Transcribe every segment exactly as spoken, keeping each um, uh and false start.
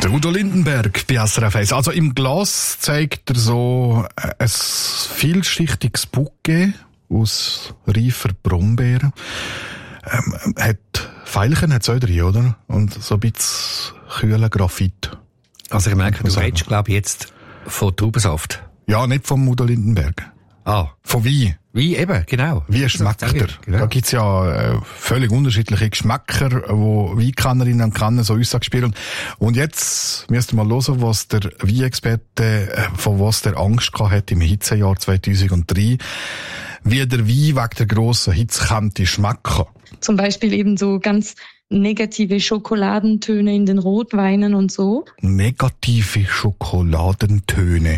Der Udo Lindenberg bei S R F eins. Also im Glas zeigt er so ein vielschichtiges Bouquet aus reifer Brombeeren. Ähm, hat Veilchen hat es auch drin, oder? Und so ein bisschen kühlen Graphit. Also ich merke, du redest, glaube ich, jetzt von Traubensaft. Ja, nicht vom Udo Lindenberg. Ah. Von Wein. Wie eben, genau. Wie schmeckt er? Genau. Da gibt's ja äh, völlig unterschiedliche Geschmäcker, wo Weinkennerinnen und Kenner so Aussagen spielen. Und jetzt müsst ihr mal hören, was der Weinexperte, äh, von was der Angst gehabt hat im Hitzejahr zweitausenddrei, wie der Wein wegen der grossen Hitze könnte schmecken. Zum Beispiel eben so ganz negative Schokoladentöne in den Rotweinen und so. Negative Schokoladentöne.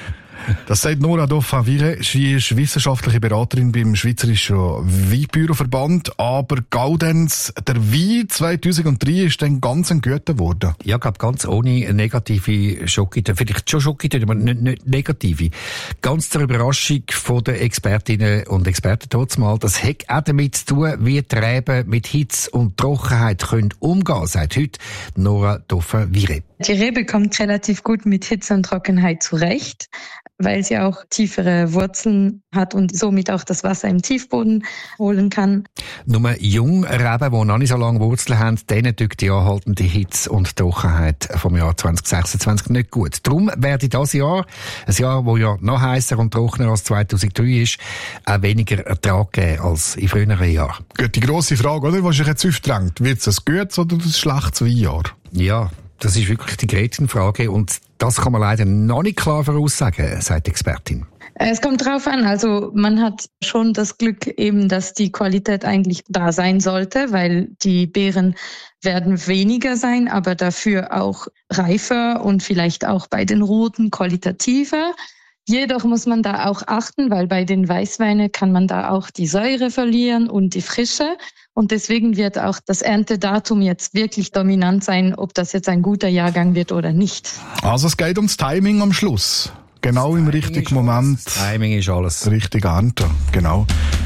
Das sagt Nora Dauphin-Vire. Sie ist wissenschaftliche Beraterin beim Schweizerischen Weinbüroverband. Aber Gaudenz, der Wein zweitausenddrei ist dann ganz ein guter geworden. Ja, ich glaube, ganz ohne negative Schokitöne. Vielleicht schon Schokitöne, aber nicht, nicht negative. Ganz zur Überraschung von den Expertinnen und Experten trotzdem mal. Das hat auch damit zu tun, wie die Reben mit Hitze und Trockenheit können umgehen, sagt heute Nora Dauphin-Vire. Die Rebe kommt relativ gut mit Hitze und Trockenheit zurecht, weil sie auch tiefere Wurzeln hat und somit auch das Wasser im Tiefboden holen kann. Nur Jungreben, die noch nicht so lange Wurzeln haben, denen tut die anhaltende Hitze und Trockenheit vom Jahr zwanzig sechsundzwanzig nicht gut. Darum werde dieses Jahr, ein Jahr, das ja noch heißer und trockener als zweitausenddrei ist, auch weniger Ertrag geben als in früheren Jahren. Gut, die grosse Frage, oder? Was sich jetzt aufdrängt, wird es ein gutes oder ein schlechtes Weinjahr? Ja. Das ist wirklich die Gretchenfrage und das kann man leider noch nicht klar voraussagen, sagt die Expertin. Es kommt drauf an, also man hat schon das Glück eben, dass die Qualität eigentlich da sein sollte, weil die Beeren werden weniger sein, aber dafür auch reifer und vielleicht auch bei den Roten qualitativer. Jedoch muss man da auch achten, weil bei den Weißweinen kann man da auch die Säure verlieren und die Frische. Und deswegen wird auch das Erntedatum jetzt wirklich dominant sein, ob das jetzt ein guter Jahrgang wird oder nicht. Also es geht ums Timing am Schluss. Genau im richtigen Moment. Das Timing ist alles. Richtig ernten, genau.